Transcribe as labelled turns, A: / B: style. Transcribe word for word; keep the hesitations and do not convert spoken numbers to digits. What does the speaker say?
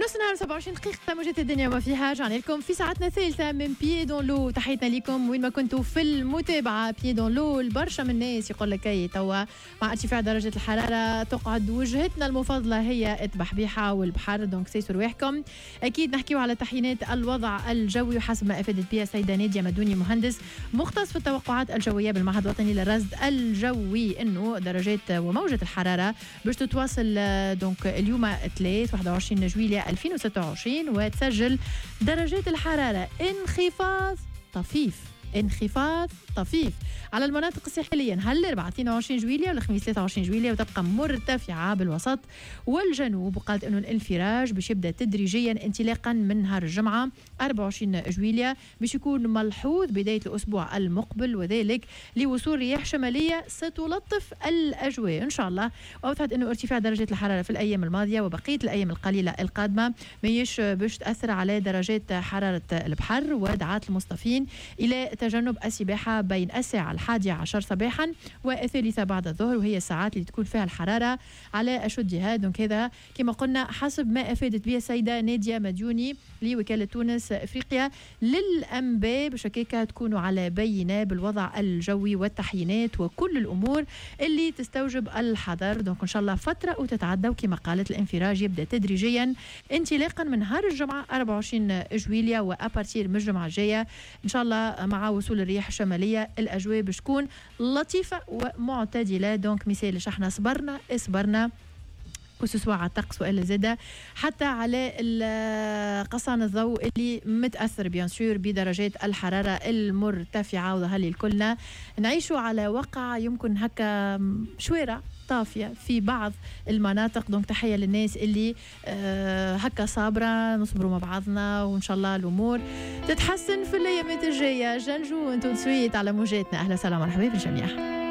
A: نص نهار سبعة وعشرين دقيقة موجات الدنيا وما فيها. رجعنا لكم في ساعتنا الثالثة من بيي دون لو. تحياتنا لكم وين ما كنتوا في المتابعة. بيي دون لو البرشا من الناس يقول لك اي توا مع ارتفاع درجة الحرارة تقعد وجهتنا المفضلة هي البحبيحة والبحر، دونك سيسوا رواحكم. أكيد نحكيو على تحيينات الوضع الجوي وحسب ما أفادت بها السيدة نادية مدوني مهندس مختص في التوقعات الجوية بالمعهد الوطني للرصد الجوي إنه درجات وموجة الحرارة باش تتواصل دونك اليوم الثلاث واحد وعشرين جويلية ألفين وستة وعشرين وتسجل درجات الحرارة انخفاض طفيف انخفاض طفيف على المناطق الساحلية. نهار الأربعاء اثنين وعشرين جويلية والخميس ثلاثة وعشرين جويلية وتبقى مرتفعة بالوسط والجنوب. وقالت أنه الانفراج باش يبدأ تدريجيا انطلاقا من نهار الجمعة أربعة وعشرين جويلية باش يكون ملحوظ بداية الأسبوع المقبل، وذلك لوصول رياح شمالية ستلطف الأجواء إن شاء الله. وأوضحت أنه ارتفاع درجات الحرارة في الأيام الماضية وبقية الأيام القليلة القادمة ماهيش باش تأثر على درجات حرارة البحر، ودعات المصطفين إلى تجنب السباحة بين الساعة الحادية عشر صباحا والثالثة بعد الظهر، وهي الساعات اللي تكون فيها الحرارة على أشدها. دونك هذا كما قلنا حسب ما أفادت به السيدة نادية مديوني لوكالة تونس إفريقيا للأنباء، باش هكاكا تكونوا على بينة بالوضع الجوي والتحيينات وكل الأمور اللي تستوجب الحذر. دونك إن شاء الله فترة وتتعدى، وكما قالت الانفراج يبدأ تدريجيا انطلاقا من نهار الجمعة أربعة وعشرين جويلية وأبارتير من الجمعة الجاية إن شاء الله مع وصول الرياح الشمالية الأجواء باش تكون لطيفة ومعتدلة. دونك مثال احنا صبرنا صبرنا وسواء على الطقس والا زاده حتى على قصان الضوء اللي متاثر بيان سور بدرجات الحراره المرتفعه. وظهر لي الكلنا نعيشوا على واقع يمكن هكا شوارع طافيه في بعض المناطق. دونك تحيه للناس اللي آه هكا صابره، نصبروا مع بعضنا وان شاء الله الامور تتحسن في الايامات الجايه. جنجو انتم تسويت على موجاتنا. اهلا وسهلا مرحبا بالجميع.